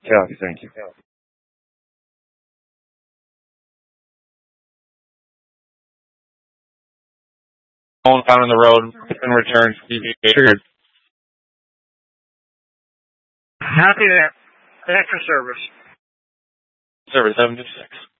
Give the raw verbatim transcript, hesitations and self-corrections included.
Copy, thank you. Phone down on the road, in return, triggered. Happy there. Thanks for service. Service seven fifty-six.